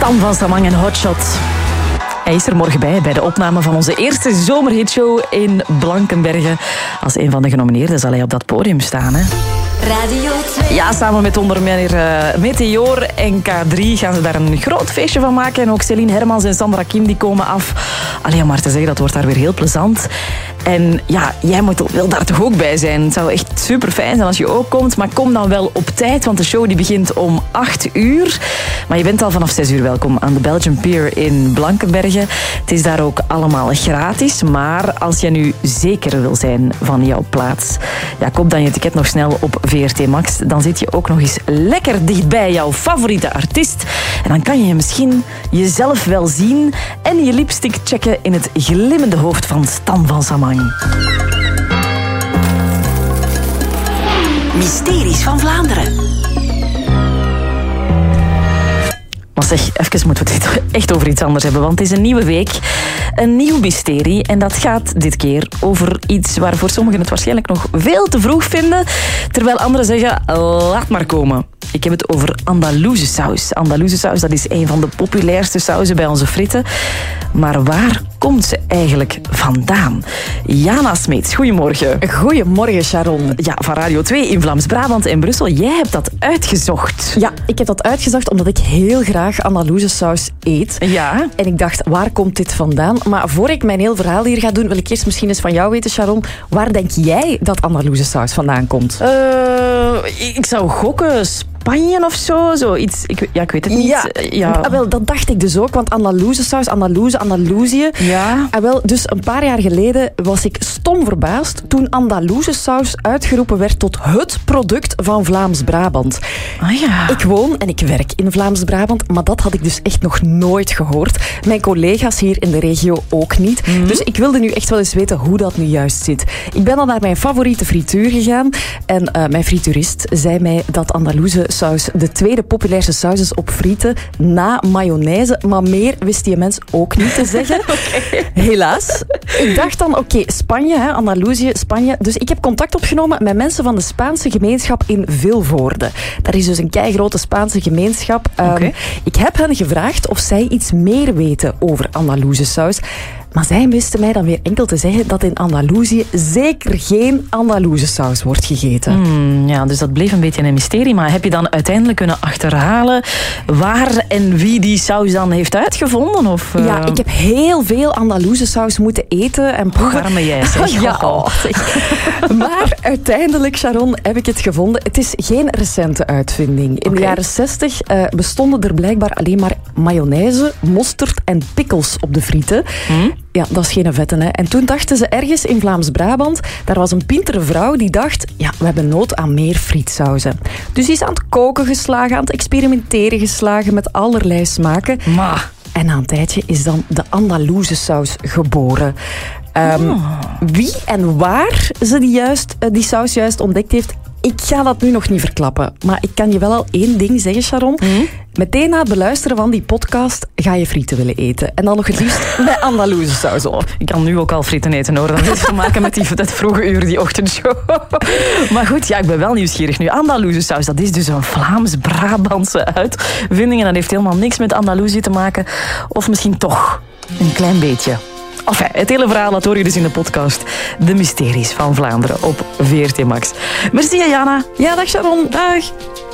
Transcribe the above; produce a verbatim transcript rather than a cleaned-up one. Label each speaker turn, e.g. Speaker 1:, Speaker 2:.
Speaker 1: Stan van Samang en Hotshot. Hij is er morgen bij, bij de opname van onze eerste zomerhitshow in Blankenberge. Als een van de genomineerden zal hij op dat podium staan, hè?
Speaker 2: Radio twee.
Speaker 1: Ja, samen met onder meer uh, Meteor en K drie gaan ze daar een groot feestje van maken. En ook Celine Hermans en Sandra Kim die komen af. Allee, om maar te zeggen, dat wordt daar weer heel plezant. En ja, jij moet, wil daar toch ook bij zijn. Het zou echt super fijn zijn als je ook komt. Maar kom dan wel op tijd, want de show die begint om acht uur. Maar je bent al vanaf zes uur welkom aan de Belgian Pier in Blankenberge. Het is daar ook allemaal gratis. Maar als je nu zeker wil zijn van jouw plaats, ja, koop dan je ticket nog snel op V R T Max. Dan zit je ook nog eens lekker dichtbij jouw favoriete artiest. En dan kan je misschien jezelf wel zien en je lipstick checken in het glimmende hoofd van Stan van Samang.
Speaker 2: Mysteries van Vlaanderen.
Speaker 1: Maar zeg, even moeten we het echt over iets anders hebben, want het is een nieuwe week, een nieuw mysterie. En dat gaat dit keer over iets waarvoor sommigen het waarschijnlijk nog veel te vroeg vinden, terwijl anderen zeggen, laat maar komen. Ik heb het over Andalouse saus. Andalouse saus, dat is een van de populairste sauzen bij onze fritten. Maar waar komt ze eigenlijk vandaan? Jana Smeets, goedemorgen.
Speaker 3: Goedemorgen, Sharon.
Speaker 1: Ja, van Radio twee in Vlaams-Brabant en Brussel. Jij hebt dat uitgezocht.
Speaker 3: Ja, ik heb dat uitgezocht omdat ik heel graag Andalouse saus eet.
Speaker 1: Ja.
Speaker 3: En ik dacht, waar komt dit vandaan? Maar voor ik mijn heel verhaal hier ga doen, wil ik eerst misschien eens van jou weten, Sharon. Waar denk jij dat Andalouse saus vandaan komt?
Speaker 1: Uh, ik zou gokken... Spanje of zo, zoiets. Ik, ja, ik weet het niet.
Speaker 3: Ja,
Speaker 1: ja.
Speaker 3: Ah, wel, dat dacht ik dus ook, want Andalouse saus, Andalouse, Andalusië.
Speaker 1: Ja.
Speaker 3: Ah, wel, dus een paar jaar geleden was ik stom verbaasd toen Andalouse saus uitgeroepen werd tot het product van Vlaams-Brabant.
Speaker 1: Ah ja.
Speaker 3: Ik woon en ik werk in Vlaams-Brabant, maar dat had ik dus echt nog nooit gehoord. Mijn collega's hier in de regio ook niet. Mm-hmm. Dus ik wilde nu echt wel eens weten hoe dat nu juist zit. Ik ben dan naar mijn favoriete frituur gegaan en uh, mijn frituurist zei mij dat Andalouse saus de tweede populairste saus is op frieten na mayonaise, maar meer wist die mens ook niet te zeggen. Okay. Helaas. Ik dacht dan, oké, okay, Spanje, hè, Andalusië, Spanje. Dus ik heb contact opgenomen met mensen van de Spaanse gemeenschap in Vilvoorde. Daar is dus een keigrote Spaanse gemeenschap. Um, okay. Ik heb hen gevraagd of zij iets meer weten over Andalouse saus. Maar zij wisten mij dan weer enkel te zeggen dat in Andalusië zeker geen Andalouse saus wordt gegeten.
Speaker 1: Mm, ja, dus dat bleef een beetje een mysterie. Maar heb je dan uiteindelijk kunnen achterhalen waar en wie die saus dan heeft uitgevonden? Of, uh...
Speaker 3: Ja, ik heb heel veel Andalouse saus moeten eten en proeven.
Speaker 1: Arme jij, zeg.
Speaker 3: Ja, oh, zeg. Maar uiteindelijk, Sharon, heb ik het gevonden. Het is geen recente uitvinding. In okay. de jaren zestig uh, bestonden er blijkbaar alleen maar mayonaise, mosterd en pickles op de frieten. Mm. Ja, dat is geen vetten, hè. En toen dachten ze ergens in Vlaams-Brabant, daar was een pintere vrouw die dacht, ja, we hebben nood aan meer frietsauzen. Dus die is aan het koken geslagen, aan het experimenteren geslagen met allerlei smaken.
Speaker 1: Ma.
Speaker 3: En na een tijdje is dan de Andalouse saus geboren. Um, oh. Wie en waar ze die, juist, die saus juist ontdekt heeft, ik ga dat nu nog niet verklappen. Maar ik kan je wel al één ding zeggen, Sharon. Mm? Meteen na het beluisteren van die podcast ga je frieten willen eten. En dan nog het liefst met Andalouse saus op.
Speaker 1: Ik kan nu ook al frieten eten, hoor. Dat heeft te maken met die, dat vroege uur, die ochtendshow. Maar goed, ja, ik ben wel nieuwsgierig nu. Andalouse saus, dat is dus een Vlaams-Brabantse uitvinding. En dat heeft helemaal niks met Andalusië te maken. Of misschien toch een klein beetje. Enfin, het hele verhaal, dat hoor je dus in de podcast. De Mysteries van Vlaanderen op V R T Max. Merci, Jana.
Speaker 3: Ja, dag Sharon. Dag.